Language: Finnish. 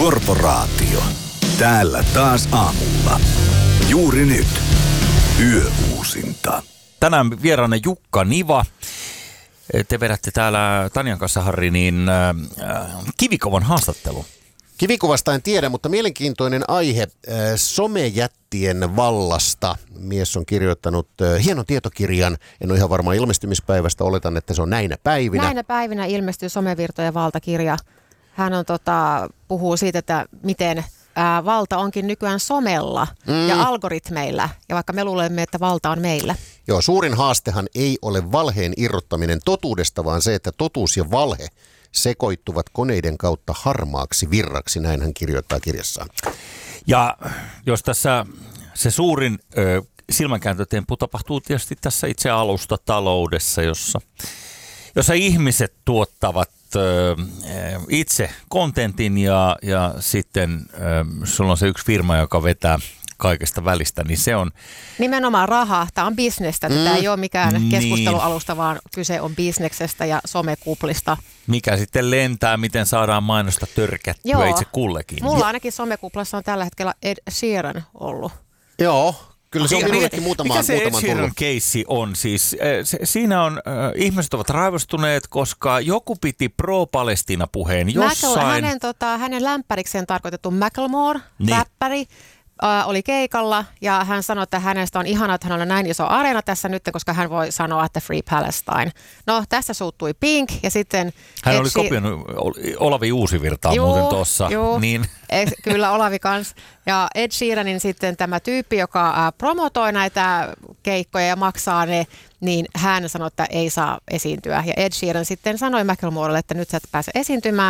Korporaatio. Täällä taas aamulla. Juuri nyt. Yöuusinta. Tänään vieraana Jukka Niva. Te vedätte täällä Tanjan kanssa, Harri, kivikovan haastattelu. Kivikuvasta en tiedä, mutta mielenkiintoinen aihe somejättien vallasta. Mies on kirjoittanut hienon tietokirjan. En ole ihan varma ilmestymispäivästä, oletan, että se on näinä päivinä. Näinä päivinä ilmestyy Somevirtojen valtakirja. Hän on, puhuu siitä, että miten valta onkin nykyään somella ja algoritmeilla. Ja vaikka me luulemme, että valta on meillä. Joo, suurin haastehan ei ole valheen irrottaminen totuudesta, vaan se, että totuus ja valhe sekoittuvat koneiden kautta harmaaksi virraksi, näin hän kirjoittaa kirjassaan. Ja jos tässä se suurin silmänkääntötemppu tapahtuu tietysti tässä itse alustataloudessa, jossa ihmiset tuottavat itse kontentin ja sitten sulla on se yksi firma, joka vetää kaikesta välistä, niin se on nimenomaan rahaa. Tämä on bisnestä. Tämä ei ole mikään keskustelualusta, vaan kyse on bisneksestä ja somekuplista. Mikä sitten lentää, miten saadaan mainosta törkättyä itse kullekin. Mulla ainakin somekuplassa on tällä hetkellä Ed Sheeran ollut. Joo. Kyllä se on minullekin muutaman tullut. Mikä se Ed Sheeran keissi on? Siis, siinä on, ihmiset ovat raivostuneet, koska joku piti pro-Palestiina-puheen jossain. Hänen lämpärikseen tarkoitettu Macklemore, räppäri, oli keikalla ja hän sanoi, että hänestä on ihanaa, että hän on näin iso areena tässä nyt, koska hän voi sanoa, että Free Palestine. No, tässä suuttui Pink ja sitten hän oli kopioinut Olavi Uusivirtaa muuten tuossa. Niin. Kyllä, Olavi kans. Ja Ed Sheeranin sitten tämä tyyppi, joka promotoi näitä keikkoja ja maksaa ne, niin hän sanoi, että ei saa esiintyä. Ja Ed Sheeran sitten sanoi Macklemorelle, että nyt sä et pääse esiintymään.